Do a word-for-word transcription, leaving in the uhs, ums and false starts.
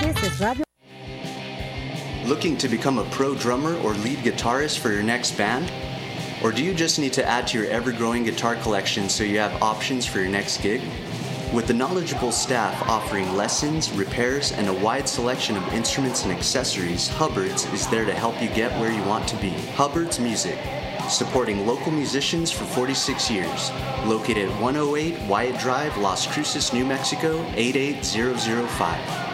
This is Radio. Looking to become a pro drummer or lead guitarist for your next band? Or do you just need to add to your ever-growing guitar collection so you have options for your next gig? With the knowledgeable staff offering lessons, repairs, and a wide selection of instruments and accessories, Hubbard's is there to help you get where you want to be. Hubbard's Music, supporting local musicians for forty-six years. Located at one oh eight Wyatt Drive, Las Cruces, New Mexico, eight eight zero zero five.